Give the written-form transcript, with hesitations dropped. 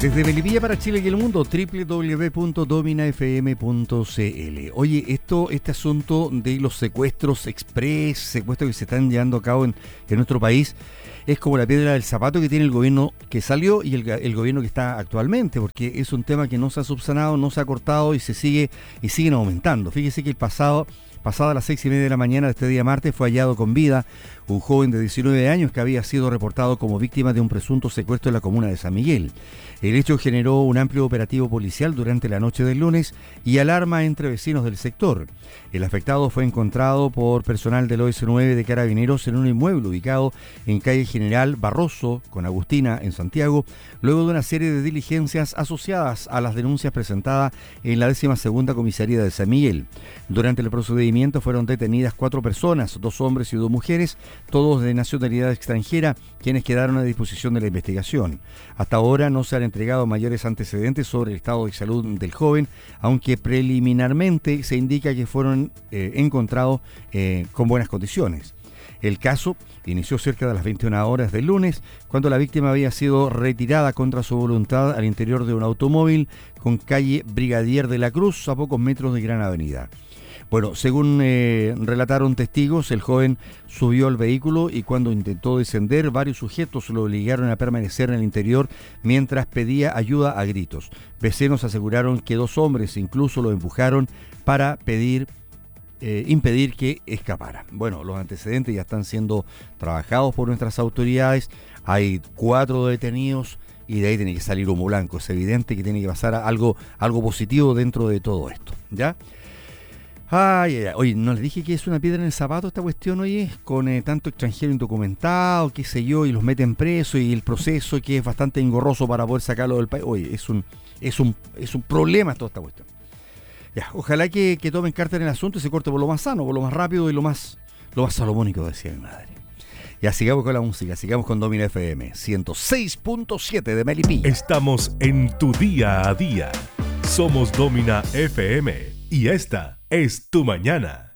Desde Melipilla para Chile y el mundo, www.dominafm.cl. Oye, este asunto de los secuestros express, secuestros que se están llevando a cabo en nuestro país, es como la piedra del zapato que tiene el gobierno que salió y el gobierno que está actualmente, porque es un tema que no se ha subsanado, no se ha cortado y siguen aumentando. Fíjese que pasado a las 6:30 de la mañana de este día martes fue hallado con vida un joven de 19 años que había sido reportado como víctima de un presunto secuestro en la comuna de San Miguel. El hecho generó un amplio operativo policial durante la noche del lunes y alarma entre vecinos del sector. El afectado fue encontrado por personal del OS9 de Carabineros en un inmueble ubicado en calle General Barroso con Agustina en Santiago, luego de una serie de diligencias asociadas a las denuncias presentadas en la 12ª comisaría de San Miguel. Durante el procedimiento fueron detenidas 4 personas, 2 hombres y 2 mujeres, todos de nacionalidad extranjera, quienes quedaron a disposición de la investigación. Hasta ahora no se han entregado mayores antecedentes sobre el estado de salud del joven, aunque preliminarmente se indica que fueron encontrados con buenas condiciones. El caso inició cerca de las 21 horas del lunes, cuando la víctima había sido retirada contra su voluntad al interior de un automóvil con calle Brigadier de la Cruz, a pocos metros de Gran Avenida. Bueno, según relataron testigos, el joven subió al vehículo y cuando intentó descender, varios sujetos lo obligaron a permanecer en el interior mientras pedía ayuda a gritos. Vecinos aseguraron que 2 hombres incluso lo empujaron para impedir que escapara. Bueno, los antecedentes ya están siendo trabajados por nuestras autoridades. Hay 4 detenidos y de ahí tiene que salir humo blanco. Es evidente que tiene que pasar algo positivo dentro de todo esto, ¿ya? Oye, ¿no les dije que es una piedra en el zapato esta cuestión, oye? Con tanto extranjero indocumentado, qué sé yo, y los meten presos y el proceso que es bastante engorroso para poder sacarlo del país. Oye, es un problema toda esta cuestión. Ya, ojalá que tomen carta en el asunto y se corte por lo más sano, por lo más rápido y lo más salomónico, decía mi madre. Ya, sigamos con la música, sigamos con Domina FM 106.7 de Melipilla. Estamos en tu día a día. Somos Domina FM y esta es tu mañana.